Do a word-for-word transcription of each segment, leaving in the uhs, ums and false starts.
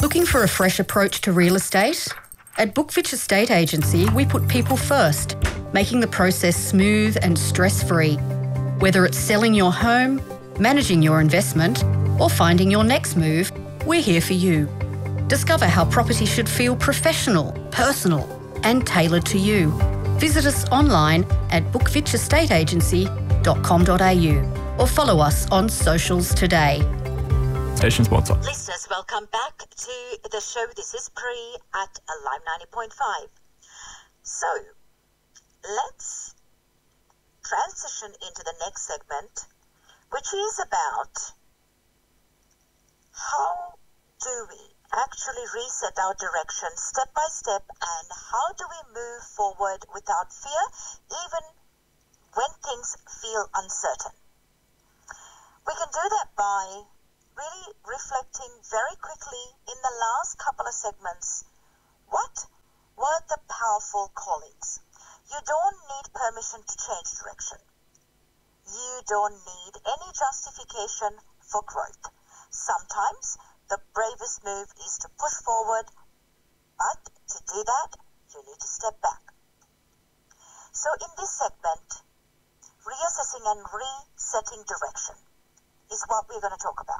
Looking for a fresh approach to real estate? At Bookfitch Estate Agency, we put people first, making the process smooth and stress-free. Whether it's selling your home, managing your investment, or finding your next move, we're here for you. Discover how property should feel professional, personal, and tailored to you. Visit us online at bookfitch estate agency dot com dot a u or follow us on socials today. Station sponsor. Listeners, welcome back to the show. This is Pri at Lime ninety point five. So, let's transition into the next segment, which is about how do we actually reset our direction step by step, and how do we move forward without fear, even when things feel uncertain. We can do that by really reflecting very quickly in the last couple of segments, what were the powerful callings? You don't need permission to change direction. You don't need any justification for growth. Sometimes the bravest move is to push forward, but to do that, you need to step back. So in this segment, reassessing and resetting direction is what we're going to talk about.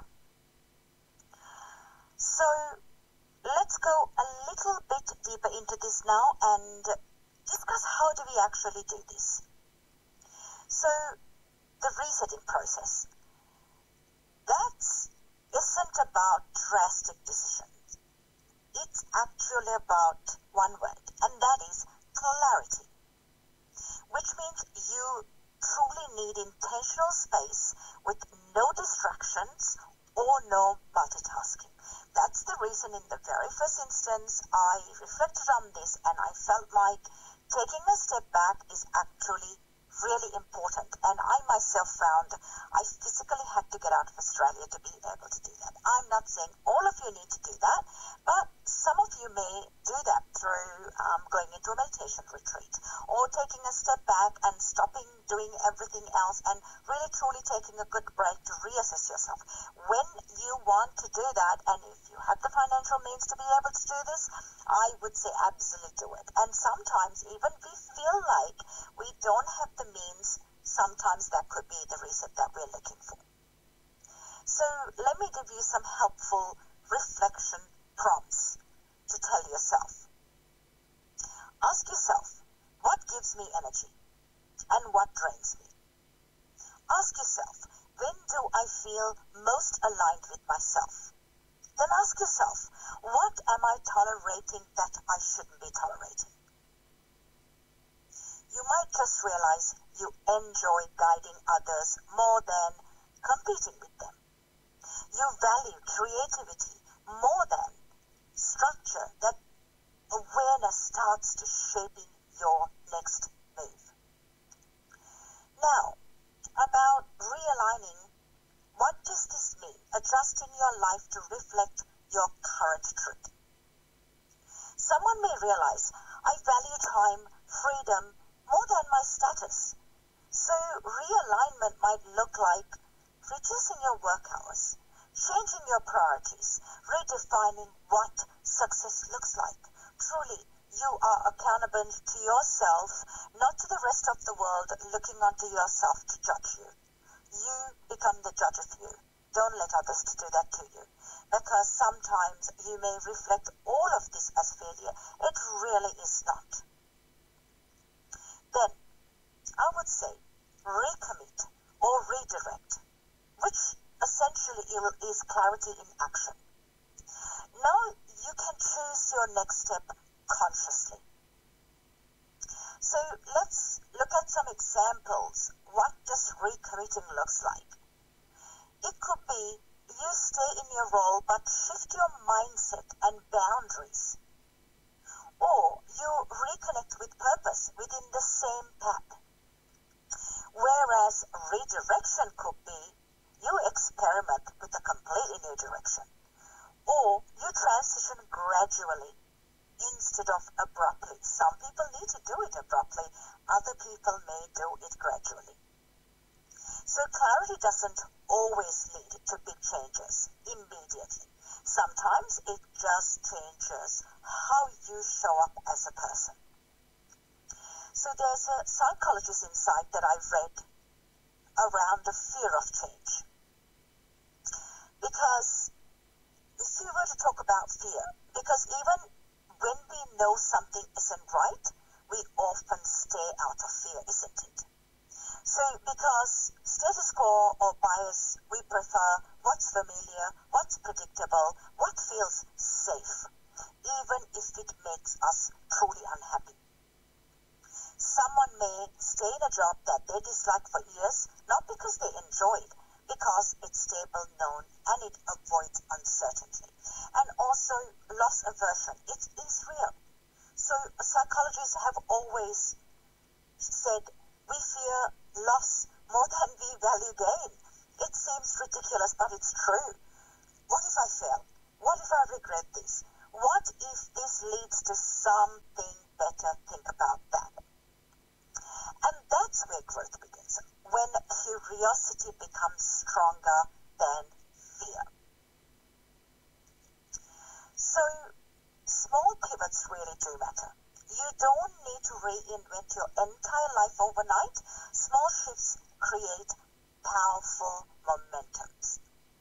So let's go a little bit deeper into this now and discuss how do we actually do this. So the resetting process, that's isn't about drastic decisions. It's actually about one word, and that is clarity, which means you truly need intentional space with no distractions or no multitasking. That's the reason in the very first instance I reflected on this and I felt like taking a step back is actually really important. And I myself found I physically had to get out of Australia to be able to do that. I'm not saying all of you need to do that, but some of you may do that through um, going into a meditation retreat or taking a step back and stopping doing everything else and really truly taking a good break to reassess yourself. When you want to do that, and if you have the financial means to be able to do this, I would say absolutely do it. And sometimes even we feel like we don't have the means, sometimes that could be the reset that we're looking for. So let me give you some helpful reflection prompts to tell yourself. Ask yourself, what gives me energy and what drains me? Ask yourself, when do I feel most aligned with myself? Then ask yourself, what am I tolerating that I shouldn't be tolerating? You might just realize you enjoy guiding others more than competing with them. You value creativity more than structure. That awareness starts to shaping your next move. Now, about realigning, what does this mean? Adjusting your life to reflect your current truth. Someone may realize, I value time, freedom, more than my status. So realignment might look like reducing your work hours, changing your priorities, redefining what success looks like. Truly, you are accountable to yourself, not to the rest of the world looking onto yourself to judge you. You become the judge of you. Don't let others do that to you. Because sometimes you may reflect all of this as failure. It really is not. Then, I would say, recommit or redirect, which essentially is clarity in action. Now you can choose your next step consciously. So let's look at some examples. What does recommitting looks like? It could be you stay in your role but shift your mindset and boundaries. Or you reconnect with purpose within the same path. Whereas redirection could be you experiment with a completely new direction. Or you transition gradually instead of abruptly. Some people need to do it abruptly, other people may do it gradually. So clarity doesn't always lead to big changes immediately. sometimes it just changes how you show up as a person. So there's a psychologist insight that I've read around the fear of change. Because if you were to talk about fear, because even when we know something isn't right, we often stay out of fear, isn't it? So because status quo or bias, we prefer what's familiar, what's predictable, what feels safe, even if it makes us truly unhappy. Someone may stay in a job that they dislike for years, not because they enjoy it, because it's stable, known, and it avoids uncertainty. And also loss aversion, it is real. So psychologists have always said we fear loss more than we value gain. It seems ridiculous, but it's true. What if I fail? What if I regret this? What if this leads to something better? Think about that. And that's where growth begins, when curiosity becomes stronger than fear. So small pivots really do matter. You don't need to reinvent your entire life overnight. Small shifts create powerful momentums.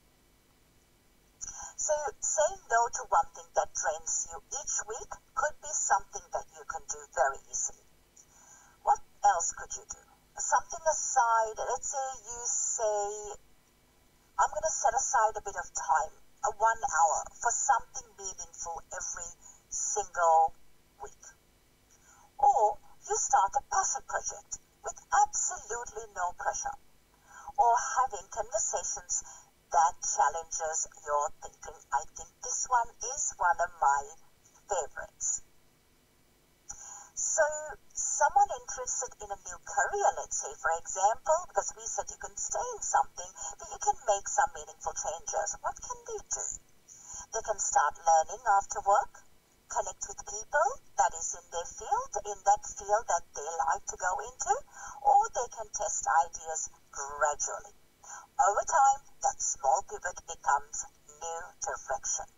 So saying no to one thing that drains you each week could be something that you can do very easily. What else could you do? Something aside, let's say you say, I'm going to set aside a bit of time, a one hour, for something meaningful every single week. Or you start a passion project with absolutely no pressure. Or having conversations that challenges your thinking. I think this one is one of my favorites. So someone interested in a new career, let's say, for example, because we said you can stay in something, but you can make some meaningful changes. What can they do? They can start learning after work, connect with people that is in their field, in that field that they like to go into, or they can test ideas gradually. Over time, that small pivot becomes new direction.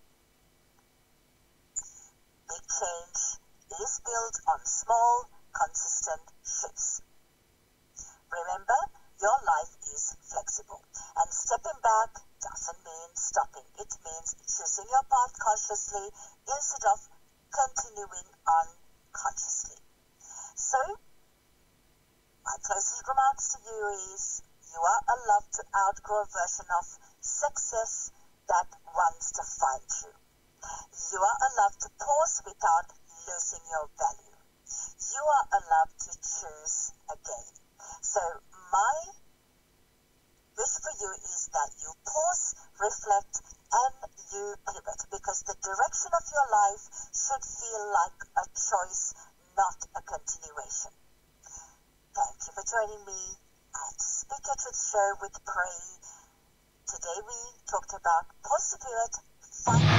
Big change is built on small, consistent shifts. Remember, your life is flexible, and stepping back doesn't mean stopping. It means choosing your path consciously instead of continuing unconsciously. So, my closest remarks to you is, you are allowed to outgrow a version of success that wants to find you. You are allowed to pause without losing your value. You are allowed to choose again. So my wish for you is that you pause, reflect, and you pivot, because the direction of your life should feel like a choice, not a continuation. Thank you for joining me at Speak Your Truth Show with Prey. Today we talked about pause to pivot, find